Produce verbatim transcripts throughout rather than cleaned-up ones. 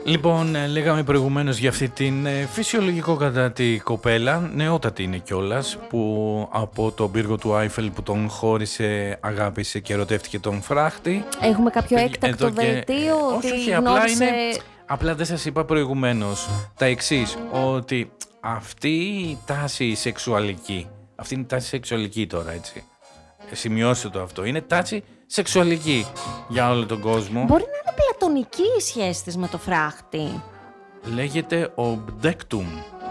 Λοιπόν, λέγαμε προηγουμένως για αυτή την ε, φυσιολογικό κατά τη κοπέλα, νεότατη είναι κιόλας, που από τον πύργο του Άιφελ που τον χώρισε, αγάπησε και ερωτεύτηκε τον φράχτη. Έχουμε κάποιο έκτακτο και... δελτίο ε, ότι όχι, γνώρισε... απλά, είναι... απλά δεν σας είπα προηγουμένως τα εξής, ότι αυτή η τάση σεξουαλική, αυτή είναι η τάση σεξουαλική τώρα, έτσι, σημειώστε το αυτό, είναι τάση σεξουαλική για όλο τον κόσμο. Μπορεί να είναι πλατωνική η σχέση της με το φράχτη. Λέγεται obdectum.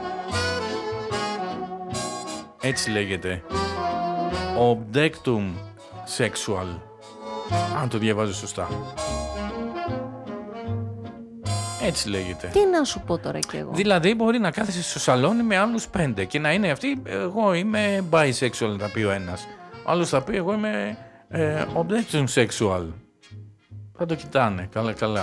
Έτσι λέγεται. Obdectum sexual. Αν το διαβάζω σωστά. Έτσι λέγεται. Τι να σου πω τώρα κι εγώ. Δηλαδή μπορεί να κάθεσαι στο σαλόνι με άλλους πέντε και να είναι αυτή, εγώ είμαι bisexual, θα πει ο ένας. Ο άλλος θα πει εγώ είμαι ε, obdectum sexual. Θα το κοιτάνε καλά καλά.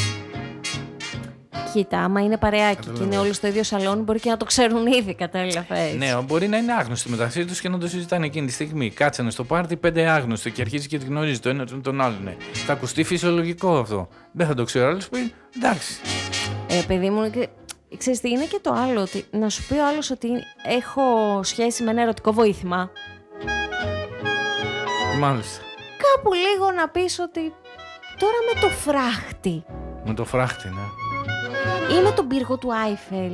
Κοίτα, άμα είναι παρεάκι και είναι όλοι στο ίδιο σαλόνι, μπορεί και να το ξέρουν ήδη, κατάλαβες. Ναι, μπορεί να είναι άγνωστοι μεταξύ τους και να το συζητάνε εκείνη τη στιγμή. Κάτσανε στο πάρτι πέντε άγνωστοι και αρχίζει και γνωρίζει το ένα τον, τον άλλον. Ναι. Θα ακουστεί φυσιολογικό αυτό. Δεν θα το ξέρω, άλλο πει εντάξει. Ε, παιδί μου, ξέρεις τι είναι και το άλλο, ότι να σου πει ο άλλος ότι έχω σχέση με ένα ερωτικό βοήθημα. Μάλιστα. Κάπου λίγο να πεις ότι τώρα με το φράχτη. Με το φράχτη, ναι. Ή με τον πύργο του Άιφελ.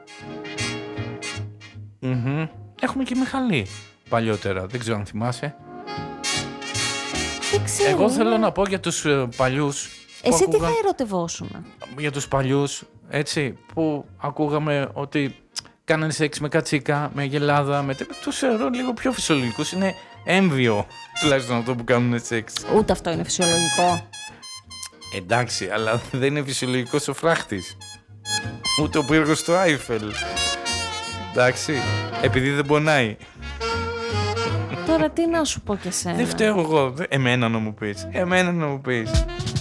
Mm-hmm. Έχουμε και Μιχαλή παλιότερα, δεν ξέρω αν θυμάσαι. Δεν ξέρω. Εγώ θέλω να πω για τους ε, παλιούς. Εσύ ακούγα... τι θα ερωτευόσουν? Για τους παλιούς, έτσι, που ακούγαμε ότι κάνανε σεξ με κατσίκα, με γελάδα, με... τους θεωρώ λίγο πιο φυσιολογικούς. Είναι έμβιο, τουλάχιστον αυτό που κάνουν σεξ. Ούτε αυτό είναι φυσιολογικό. Εντάξει, αλλά δεν είναι φυσιολογικός ο φράχτης. Ούτε ο πύργος του Άιφελ. Εντάξει, επειδή δεν πονάει. Τώρα τι να σου πω και σένα. Δεν φταίω εγώ. Εμένα να μου πεις. Εμένα να μου πεις.